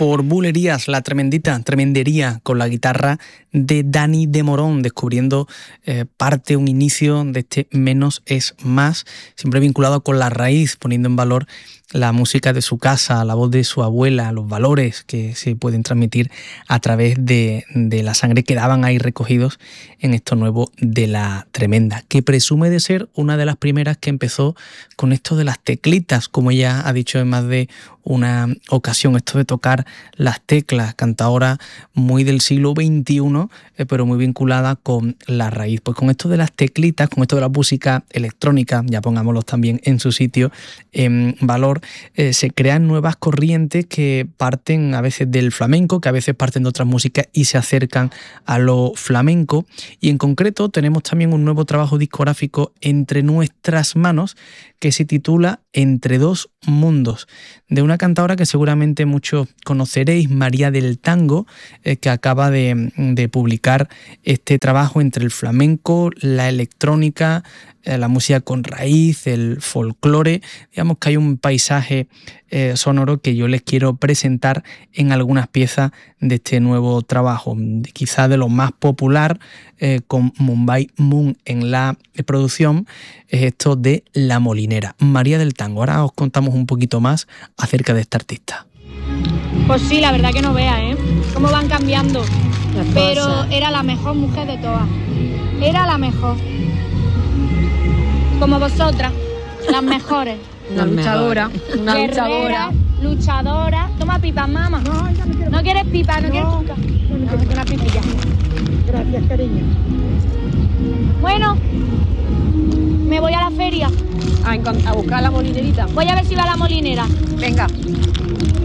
por Bulerías, la tremendería con la guitarra de Dani de Morón, descubriendo un inicio de este Menos es Más, siempre vinculado con la raíz, poniendo en valor la música de su casa, la voz de su abuela, los valores que se pueden transmitir a través de la sangre que daban ahí recogidos en esto nuevo de La Tremenda, que presume de ser una de las primeras que empezó con esto de las teclitas, como ella ha dicho en más de una ocasión, esto de tocar las teclas, cantadora muy del siglo XXI, pero muy vinculada con la raíz. Pues con esto de las teclitas, con esto de la música electrónica, ya pongámoslos también en su sitio, en valor, se crean nuevas corrientes que parten a veces del flamenco, que a veces parten de otras músicas y se acercan a lo flamenco. Y en concreto tenemos también un nuevo trabajo discográfico entre nuestras manos que se titula Entre dos mundos, de una cantadora que seguramente muchos conoceréis, María del Tango, que acaba de publicar este trabajo entre el flamenco, la electrónica, la música con raíz, el folclore. Digamos que hay un paisaje sonoro que yo les quiero presentar en algunas piezas de este nuevo trabajo, quizás de lo más popular, con Mumbai Moon en la producción, es esto de La Molinera, María del Tango. Ahora os contamos un poquito más acerca de esta artista. Pues sí, la verdad que no veas, cómo van cambiando, pero era la mejor mujer de todas, era la mejor, como vosotras, las mejores. Una luchadora, una guerrera, luchadora. Toma pipa, mamá. No quieres pipa, no quieres pipa. No, una pipilla. Gracias, cariño. Bueno, me voy a la feria. A buscar la molinerita. Voy a ver si va a la molinera. Venga.